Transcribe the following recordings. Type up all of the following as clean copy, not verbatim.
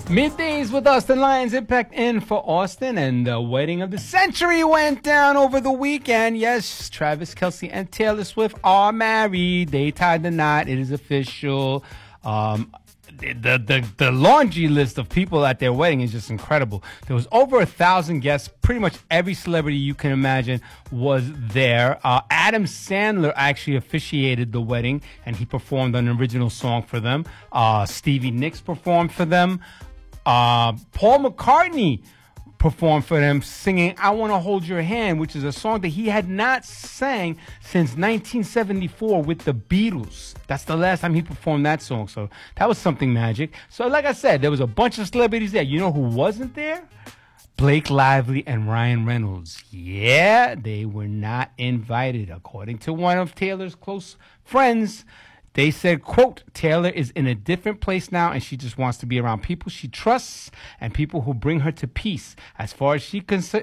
Middays with Austin Lyons, Impact in for Austin, and the wedding of the century went down over the weekend. Yes, Travis Kelce and Taylor Swift are married. They tied the knot. It is official. The laundry list of people at their wedding is just incredible. There was over 1,000 guests. Pretty much every celebrity you can imagine was there. Adam Sandler actually officiated the wedding, and he performed an original song for them. Stevie Nicks performed for them. Paul McCartney performed for them, singing I Want to Hold Your Hand, which is a song that he had not sang since 1974 with the Beatles. That's the last time he performed that song, so that was something magic. So like I said, there was a bunch of celebrities there. You know who wasn't there? Blake Lively and Ryan Reynolds. Yeah, they were not invited. According to one of Taylor's close friends, they said, quote, Taylor is in a different place now, and she just wants to be around people she trusts and people who bring her to peace. As far as she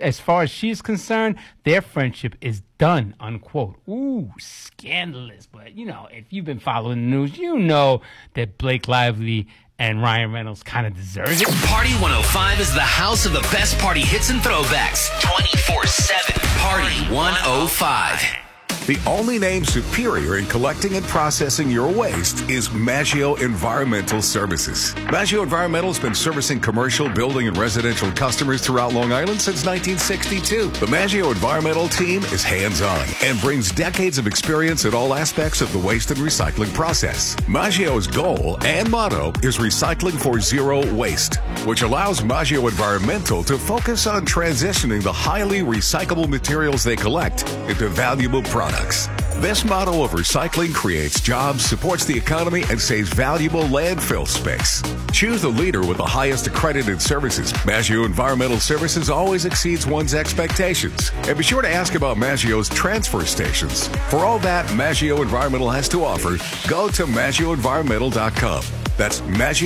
is concerned, their friendship is done, unquote. Ooh, scandalous. But, you know, if you've been following the news, you know that Blake Lively and Ryan Reynolds kind of deserve it. Party 105 is the house of the best party hits and throwbacks. 24/7. Party 105. The only name superior in collecting and processing your waste is Maggio Environmental Services. Maggio Environmental has been servicing commercial, building, and residential customers throughout Long Island since 1962. The Maggio Environmental team is hands-on and brings decades of experience in all aspects of the waste and recycling process. Maggio's goal and motto is recycling for zero waste, which allows Maggio Environmental to focus on transitioning the highly recyclable materials they collect into valuable products. This motto of recycling creates jobs, supports the economy, and saves valuable landfill space. Choose the leader with the highest accredited services. Maggio Environmental Services always exceeds one's expectations. And be sure to ask about Maggio's transfer stations. For all that Maggio Environmental has to offer, go to MaggioEnvironmental.com. That's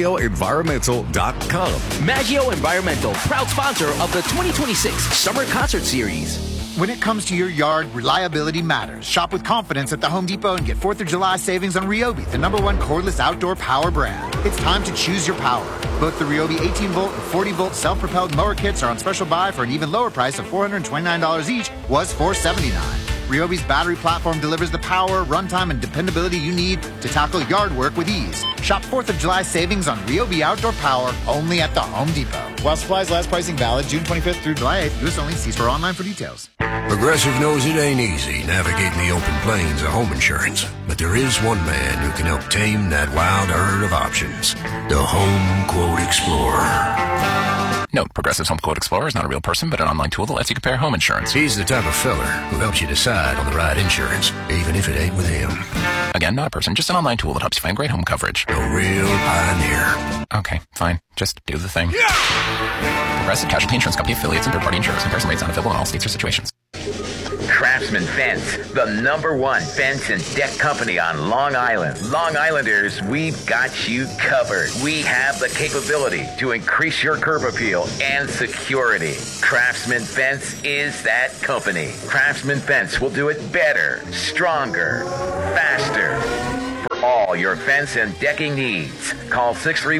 MaggioEnvironmental.com. Maggio Environmental, proud sponsor of the 2026 Summer Concert Series. When it comes to your yard, reliability matters. Shop with confidence at the Home Depot and get 4th of July savings on Ryobi, the #1 cordless outdoor power brand. It's time to choose your power. Both the Ryobi 18-volt and 40-volt self-propelled mower kits are on special buy for an even lower price of $429 each, was $479. Ryobi's battery platform delivers the power, runtime, and dependability you need to tackle yard work with ease. Shop 4th of July savings on Ryobi outdoor power only at the Home Depot. While supplies last, pricing valid June 25th through July 8th. U.S. only. See store online for details. Progressive knows it ain't easy navigating the open plains of home insurance, but there is one man who can help tame that wild herd of options. The Home Quote Explorer. Note, Progressive's Home Quote Explorer is not a real person, but an online tool that lets you compare home insurance. He's the type of feller who helps you decide on the right insurance, even if it ain't with him. Again, not a person, just an online tool that helps you find great home coverage. A real pioneer. Okay, fine. Just do the thing. Yeah! Progressive Casualty Insurance Company affiliates and third-party insurers. Comparison rates not available in all states or situations. Craftsman Fence, the #1 fence and deck company on Long Island. Long Islanders, we've got you covered. We have the capability to increase your curb appeal and security. Craftsman Fence is that company. Craftsman Fence will do it better, stronger, faster. For all your fence and decking needs, call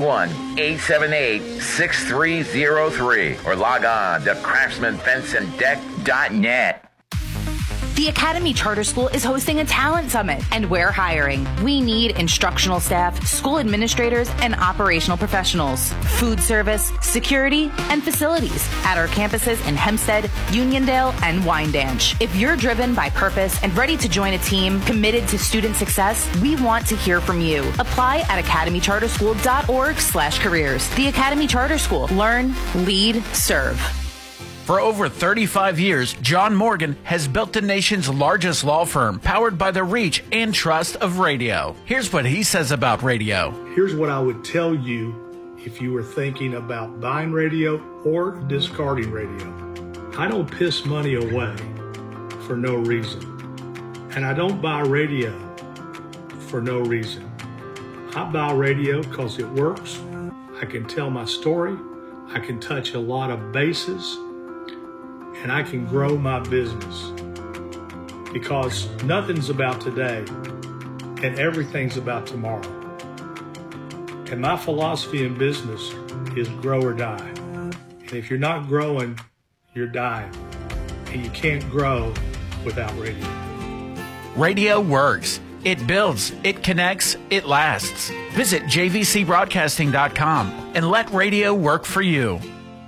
631-878-6303 or log on to craftsmanfenceanddeck.net. The Academy Charter School is hosting a talent summit, and we're hiring. We need instructional staff, school administrators, and operational professionals, food service, security, and facilities at our campuses in Hempstead, Uniondale, and Wyandanch. If you're driven by purpose and ready to join a team committed to student success, we want to hear from you. Apply at academycharterschool.org/careers. The Academy Charter School. Learn, lead, serve. For over 35 years, John Morgan has built the nation's largest law firm, powered by the reach and trust of radio. Here's what he says about radio. Here's what I would tell you if you were thinking about buying radio or discarding radio. I don't piss money away for no reason. And I don't buy radio for no reason. I buy radio because it works. I can tell my story. I can touch a lot of bases. And I can grow my business, because nothing's about today and everything's about tomorrow. And my philosophy in business is grow or die. And if you're not growing, you're dying. And you can't grow without radio. Radio works. It builds, it connects, it lasts. Visit jvcbroadcasting.com and let radio work for you.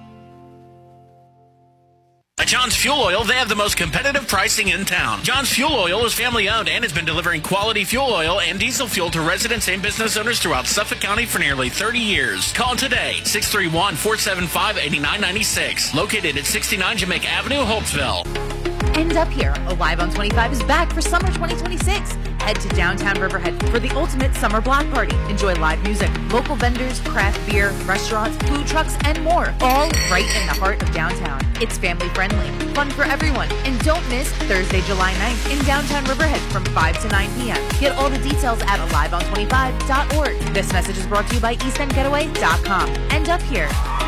At John's Fuel Oil, they have the most competitive pricing in town. John's Fuel Oil is family owned and has been delivering quality fuel oil and diesel fuel to residents and business owners throughout Suffolk County for nearly 30 years. Call today, 631-475-8996. Located at 69 Jamaica Avenue, Holtzville. End Up Here, Alive on 25 is back for summer 2026. Head to downtown Riverhead for the ultimate summer block party. Enjoy live music, local vendors, craft beer, restaurants, food trucks, and more. All right in the heart of downtown. It's family friendly, fun for everyone. And don't miss Thursday, July 9th in downtown Riverhead from 5 to 9 p.m. Get all the details at aliveon25.org. This message is brought to you by eastendgetaway.com. End Up Here.